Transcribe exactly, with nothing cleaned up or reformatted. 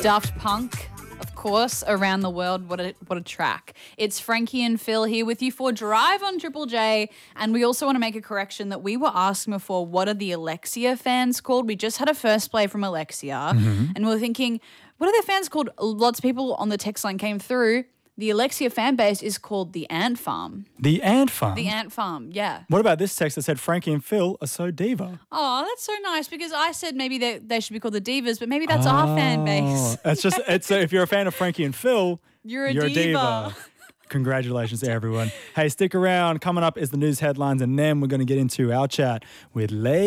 Daft Punk, of course, Around the World. What a what a track. It's Frankie and Phil here with you for Drive on Triple J. And we also want to make a correction that we were asking before, what are the Alexia fans called? We just had a first play from Alexia Mm-hmm. and we were thinking, what are their fans called? Lots of people on the text line came through. The Alexia fan base is called the Ant Farm. The Ant Farm? The Ant Farm, yeah. What about this text that said Frankie and Phil are so diva? Oh, that's so nice because I said maybe they, they should be called the Divas, but maybe that's our fan base. It's just, it's uh, if you're a fan of Frankie and Phil, You're a you're diva. a diva. Congratulations to everyone. Hey, stick around. Coming up is the news headlines, and then we're going to get into our chat with Leigh.